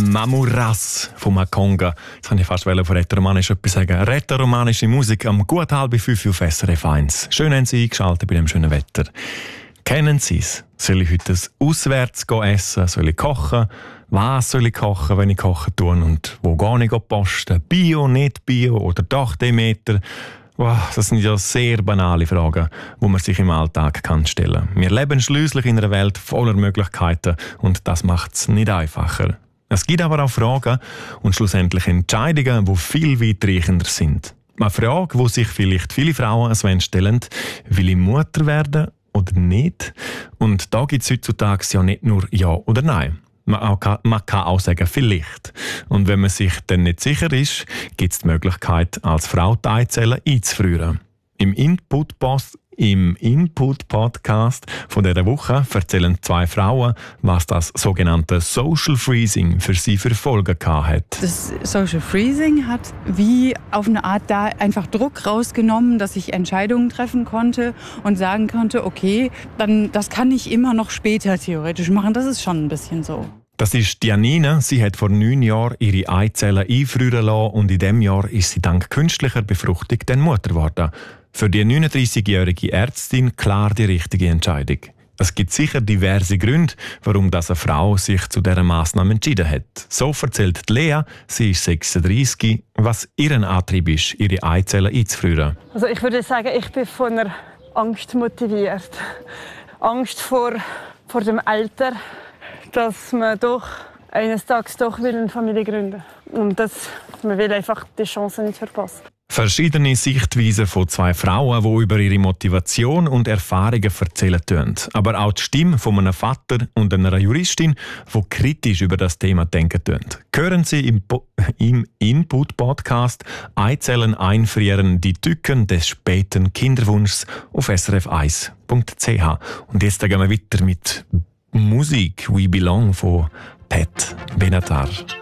Mamuras von Makonga. Jetzt kann ich fast von rätoromanisch etwas sagen. Rätoromanische Musik am gut 4:30 auf SRF 1. Schön haben Sie eingeschaltet bei dem schönen Wetter. Kennen Sie es? Soll ich heute auswärts essen? Soll ich kochen? Was soll ich kochen, wenn ich kochen tue? Und wo gehe ich posten? Bio, nicht Bio oder doch Demeter? Wow, das sind ja sehr banale Fragen, die man sich im Alltag stellen kann. Wir leben schliesslich in einer Welt voller Möglichkeiten und das macht es nicht einfacher. Es gibt aber auch Fragen und schlussendlich Entscheidungen, die viel weitreichender sind. Eine Frage, die sich vielleicht viele Frauen stellen: Will ich Mutter werden oder nicht? Und da gibt es heutzutage ja nicht nur Ja oder Nein. Man kann auch sagen, vielleicht. Und wenn man sich dann nicht sicher ist, gibt es die Möglichkeit, als Frau die Eizellen einzufrieren. Im Input-Podcast von dieser Woche erzählen 2 Frauen, was das sogenannte Social Freezing für sie für Folgen hat. Das Social Freezing hat wie auf eine Art da einfach Druck rausgenommen, dass ich Entscheidungen treffen konnte und sagen konnte, okay, dann das kann ich immer noch später theoretisch machen. Das ist schon ein bisschen so. Das ist Janina. Sie hat vor 9 Jahren ihre Eizellen einfrieren lassen und in diesem Jahr ist sie dank künstlicher Befruchtung dann Mutter geworden. Für die 39-jährige Ärztin klar die richtige Entscheidung. Es gibt sicher diverse Gründe, warum eine Frau sich zu dieser Massnahme entschieden hat. So erzählt Lea, sie ist 36, was ihren Antrieb ist, ihre Eizellen einzufrieren. Also ich würde sagen, ich bin von einer Angst motiviert. Angst vor dem Alter, dass man doch eines Tages doch eine Familie gründen will. Und man will einfach die Chance nicht verpassen. Verschiedene Sichtweisen von 2 Frauen, die über ihre Motivation und Erfahrungen erzählen tun. Aber auch die Stimme von einem Vater und einer Juristin, die kritisch über das Thema denken tun. Hören Sie im Input-Podcast «Eizellen einfrieren, die Tücken des späten Kinderwunschs» auf srf1.ch. Und jetzt gehen wir weiter mit Musik «We Belong» von Pat Benatar.